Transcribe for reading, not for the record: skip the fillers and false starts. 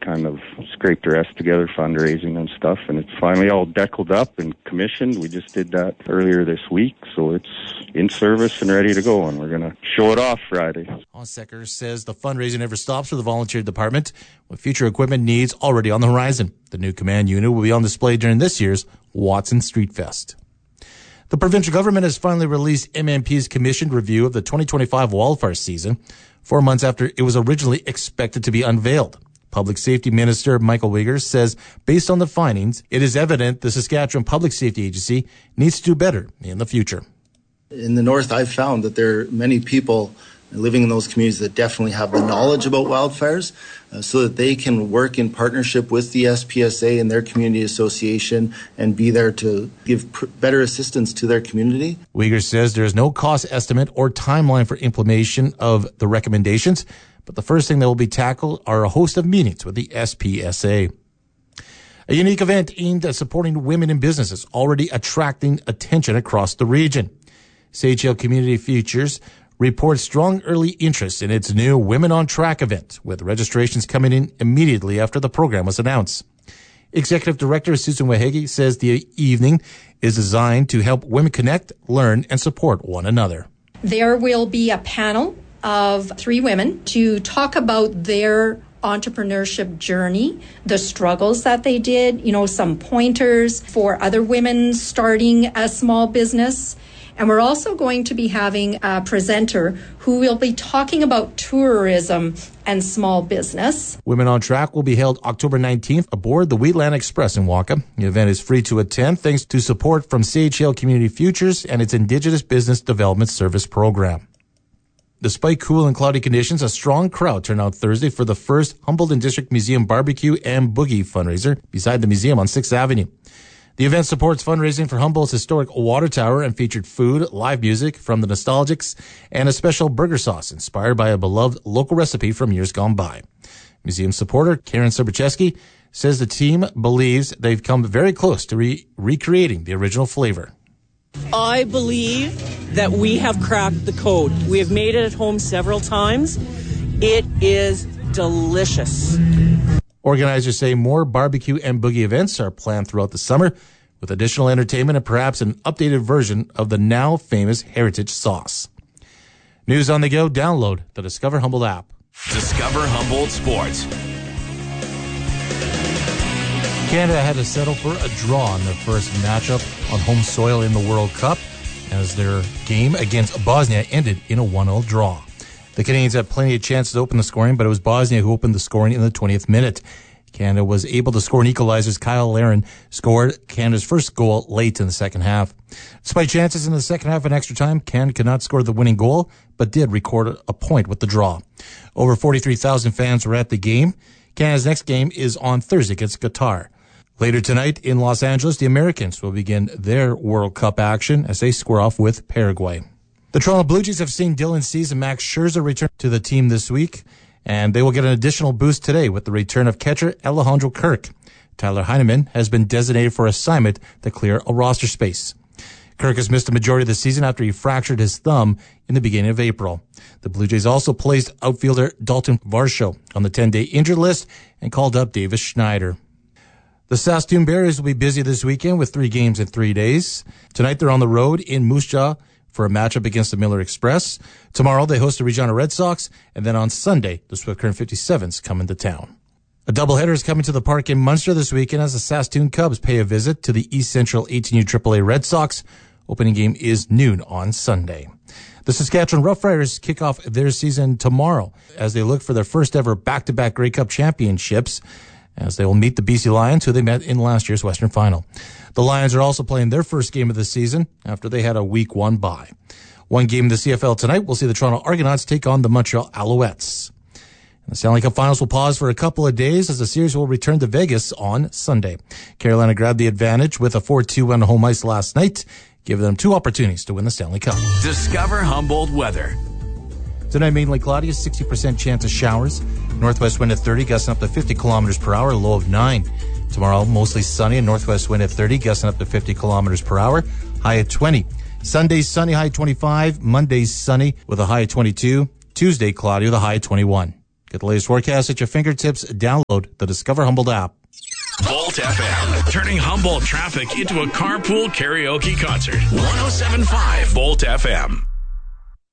kind of scraped our ass together fundraising and stuff, and it's finally all deckled up and commissioned. We just did that earlier this week, so it's in service and ready to go, and we're going to show it off Friday. Ossecker says the fundraising never stops for the volunteer department, with future equipment needs already on the horizon. The new command unit will be on display during this year's Watson Street Fest. The provincial government has finally released MMP's commissioned review of the 2025 wildfire season, 4 months after it was originally expected to be unveiled. Public Safety Minister Michael Wiegers says, based on the findings, it is evident the Saskatchewan Public Safety Agency needs to do better in the future. In the north, I've found that there are many people living in those communities that definitely have the knowledge about wildfires so that they can work in partnership with the SPSA and their community association and be there to give better assistance to their community. Wiegers says there is no cost estimate or timeline for implementation of the recommendations, but the first thing that will be tackled are a host of meetings with the SPSA. A unique event aimed at supporting women in business is already attracting attention across the region. Sage Hill Community Futures reports strong early interest in its new Women on Track event, with registrations coming in immediately after the program was announced. Executive Director Susan Wahegi says the evening is designed to help women connect, learn, and support one another. There will be a panel of 3 women to talk about their entrepreneurship journey, the struggles that they did, some pointers for other women starting a small business. And we're also going to be having a presenter who will be talking about tourism and small business. Women on Track will be held October 19th aboard the Wheatland Express in Waka. The event is free to attend thanks to support from Sage Hill Community Futures and its Indigenous Business Development Service program. Despite cool and cloudy conditions, a strong crowd turned out Thursday for the first Humboldt and District Museum Barbecue and Boogie fundraiser beside the museum on 6th Avenue. The event supports fundraising for Humboldt's historic water tower and featured food, live music from the Nostalgics, and a special burger sauce inspired by a beloved local recipe from years gone by. Museum supporter Karen Sobercheski says the team believes they've come very close to recreating the original flavor. I believe that we have cracked the code. We have made it at home several times. It is delicious. Organizers say more barbecue and boogie events are planned throughout the summer, with additional entertainment and perhaps an updated version of the now famous heritage sauce. News on the go, download the Discover Humboldt app. Discover Humboldt Sports. Canada had to settle for a draw in their first matchup on home soil in the World Cup, as their game against Bosnia ended in a 1-0 draw. The Canadians had plenty of chances to open the scoring, but it was Bosnia who opened the scoring in the 20th minute. Canada was able to score an equalizer as Kyle Larin scored Canada's first goal late in the second half. Despite chances in the second half and extra time, Canada could not score the winning goal, but did record a point with the draw. Over 43,000 fans were at the game. Canada's next game is on Thursday against Qatar. Later tonight in Los Angeles, the Americans will begin their World Cup action as they square off with Paraguay. The Toronto Blue Jays have seen Dylan Cease and Max Scherzer return to the team this week, and they will get an additional boost today with the return of catcher Alejandro Kirk. Tyler Heineman has been designated for assignment to clear a roster space. Kirk has missed the majority of the season after he fractured his thumb in the beginning of April. The Blue Jays also placed outfielder Dalton Varsho on the 10-day injured list and called up Davis Schneider. The Saskatoon Bears will be busy this weekend with 3 games in 3 days. Tonight they're on the road in Moose Jaw for a matchup against the Miller Express. Tomorrow they host the Regina Red Sox, and then on Sunday the Swift Current 57s come into town. A doubleheader is coming to the park in Munster this weekend as the Saskatoon Cubs pay a visit to the East Central 18U AAA Red Sox. Opening game is noon on Sunday. The Saskatchewan Roughriders kick off their season tomorrow as they look for their first ever back-to-back Grey Cup championships, as they will meet the BC Lions, who they met in last year's Western Final. The Lions are also playing their first game of the season after they had a Week 1 bye. One game in the CFL tonight, we'll see the Toronto Argonauts take on the Montreal Alouettes. And the Stanley Cup Finals will pause for a couple of days as the series will return to Vegas on Sunday. Carolina grabbed the advantage with a 4-2 win on home ice last night, giving them 2 opportunities to win the Stanley Cup. Discover Humboldt weather. Tonight, mainly cloudy, 60% chance of showers. Northwest wind at 30, gusting up to 50 kilometers per hour, low of 9. Tomorrow, mostly sunny, and northwest wind at 30, gusting up to 50 kilometers per hour, high at 20. Sunday, sunny, high 25. Monday, sunny with a high of 22. Tuesday, cloudy with a high of 21. Get the latest forecast at your fingertips. Download the Discover Humboldt app. Volt FM, turning Humboldt traffic into a carpool karaoke concert. 107.5 Volt FM.